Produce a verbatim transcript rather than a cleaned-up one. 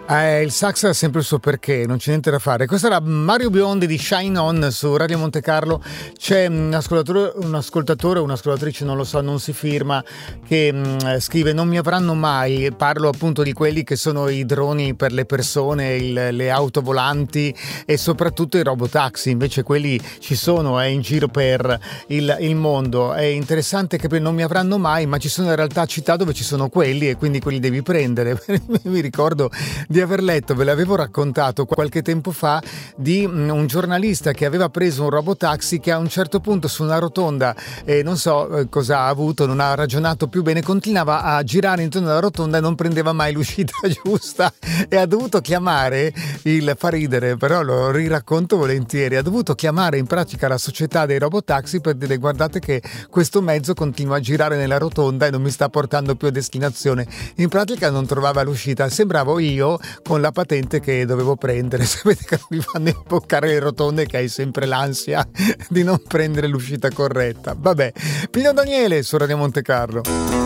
Eh, il sax ha sempre il suo perché, non c'è niente da fare. Questo era Mario Biondi di Shine On su Radio Monte Carlo. C'è un ascoltatore, un ascoltatore o un'ascoltatrice, non lo so, non si firma, che mh, scrive: non mi avranno mai. Parlo appunto di quelli che sono i droni per le persone, il, le auto volanti e soprattutto i robotaxi. Invece quelli ci sono eh, in giro per il, il mondo. È interessante che non mi avranno mai, ma ci sono in realtà città dove ci sono quelli e quindi quelli devi prendere. Mi ricordo di aver letto, ve l'avevo raccontato qualche tempo fa, di un giornalista che aveva preso un robotaxi che a un certo punto su una rotonda, eh, non so eh, cosa ha avuto, non ha ragionato più bene, continuava a girare intorno alla rotonda e non prendeva mai l'uscita giusta e ha dovuto chiamare il, fa ridere, però lo riracconto volentieri, ha dovuto chiamare in pratica la società dei robotaxi per dire: guardate che questo mezzo continua a girare nella rotonda e non mi sta portando più a destinazione. In pratica non trovava l'uscita, sembravo io con la patente che dovevo prendere. Sapete che mi fanno imboccare le rotonde, che hai sempre l'ansia di non prendere l'uscita corretta. Vabbè, Pino Daniele su Radio Monte Carlo.